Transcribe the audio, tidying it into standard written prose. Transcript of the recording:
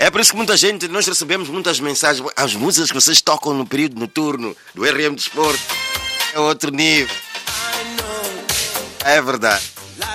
É por isso que muita gente, nós recebemos muitas mensagens. As músicas que vocês tocam no período noturno do RM Desporto é outro nível. É verdade.